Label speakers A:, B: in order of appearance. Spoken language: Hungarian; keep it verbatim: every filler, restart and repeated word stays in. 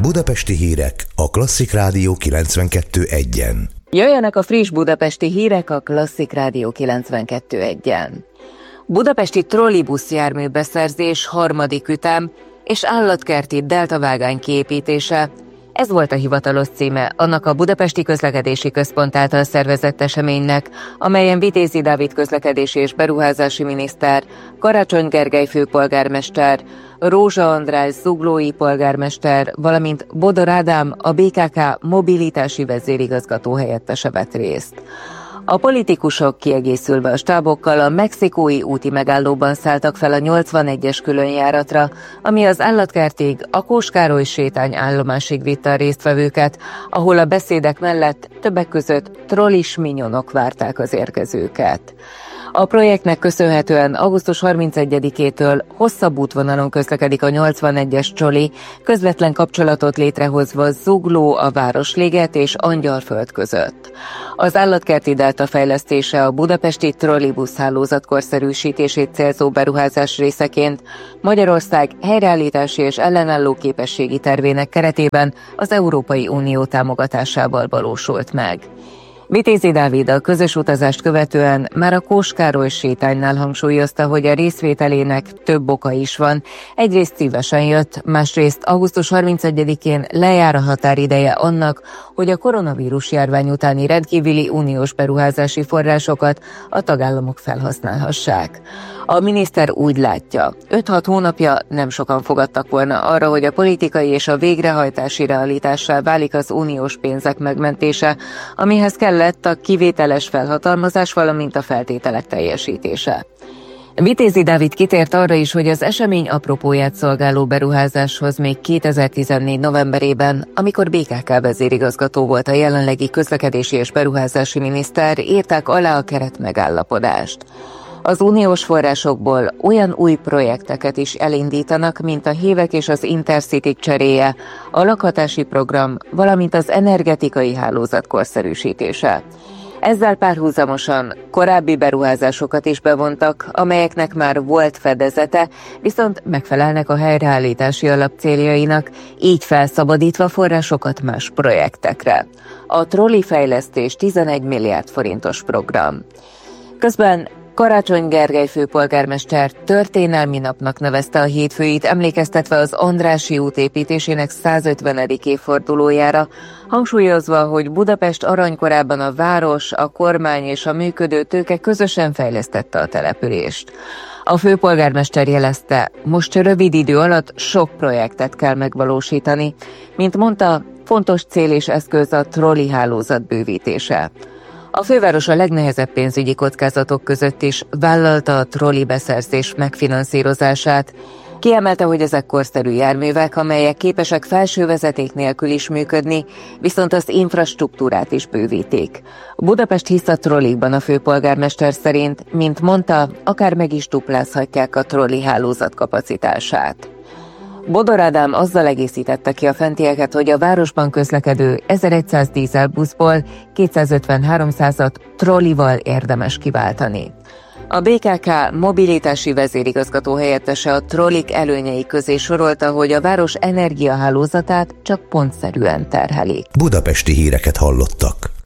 A: Budapesti hírek a Klasszik Rádió kilencvenkettő egyen.
B: Jöjjenek a friss budapesti hírek a Klasszik Rádió kilencvenkettő egyen. Budapesti trollibusz járműbeszerzés harmadik ütem és állatkerti deltavágány kiépítése. Ez volt a hivatalos címe annak a Budapesti Közlekedési Központ által szervezett eseménynek, amelyen Vitézi Dávid közlekedési és beruházási miniszter, Karácsony Gergely főpolgármester, Rózsa András zuglói polgármester, valamint Bodor Ádám, a bé ká ká mobilitási vezérigazgató helyettese vett részt. A politikusok kiegészülve a stábokkal a mexikói úti megállóban szálltak fel a nyolcvanegyes különjáratra, ami az állatkertig, a Kós Károly sétány állomásig vitte a résztvevőket, ahol a beszédek mellett többek között trollis minyonok várták az érkezőket. A projektnek köszönhetően augusztus harmincegyedikétől hosszabb útvonalon közlekedik a nyolcvanegyes csoli, közvetlen kapcsolatot létrehozva Zugló, a Városliget és Angyalföld között. Az állatkerti delta fejlesztése a budapesti trollibusz hálózat korszerűsítését célzó beruházás részeként Magyarország helyreállítási és ellenálló képességi tervének keretében az Európai Unió támogatásával valósult meg. Vitézi Dávid a közös utazást követően már a Kós Károly sétánynál hangsúlyozta, hogy a részvételének több oka is van. Egyrészt szívesen jött, másrészt augusztus harmincegyedikén lejár a határideje annak, hogy a koronavírus járvány utáni rendkívüli uniós beruházási forrásokat a tagállamok felhasználhassák. A miniszter úgy látja, öt-hat hónapja nem sokan fogadtak volna arra, hogy a politikai és a végrehajtási realitássá válik az uniós pénzek megmentése, amihez kellett a kivételes felhatalmazás, valamint a feltételek teljesítése. Vitézi Dávid kitért arra is, hogy az esemény apropóját szolgáló beruházáshoz még kétezer-tizennégy novemberében, amikor bé ká ká vezérigazgató volt a jelenlegi közlekedési és beruházási miniszter, írták alá a keretmegállapodást. Az uniós forrásokból olyan új projekteket is elindítanak, mint a hívek és az Intercity cseréje, a lakhatási program, valamint az energetikai hálózat korszerűsítése. Ezzel párhuzamosan korábbi beruházásokat is bevontak, amelyeknek már volt fedezete, viszont megfelelnek a helyreállítási alap céljainak, így felszabadítva forrásokat más projektekre. A trolli fejlesztés tizenegy milliárd forintos program. Közben Karácsony Gergely főpolgármester történelmi napnak nevezte a hétfőit, emlékeztetve az Andrássy út építésének százötvenedik évfordulójára, hangsúlyozva, hogy Budapest aranykorában a város, a kormány és a működő tőke közösen fejlesztette a települést. A főpolgármester jelezte, most rövid idő alatt sok projektet kell megvalósítani. Mint mondta, fontos cél és eszköz a trolli hálózat bővítése. A főváros a legnehezebb pénzügyi kockázatok között is vállalta a trolli beszerzés megfinanszírozását. Kiemelte, hogy ezek korszerű járművek, amelyek képesek felső vezeték nélkül is működni, viszont az infrastruktúrát is bővítik. Budapest hisz a trollikban, a főpolgármester szerint, mint mondta, akár meg is duplázhatják a trolli hálózat kapacitását. Bodor Ádám azzal egészítette ki a fentieket, hogy a városban közlekedő ezerszáz dízelbuszból kétszázötven-háromszázat trollival érdemes kiváltani. A bé ká ká mobilitási vezérigazgató helyettese a trollik előnyei közé sorolta, hogy a város energiahálózatát csak pontszerűen terhelik.
A: Budapesti híreket hallottak.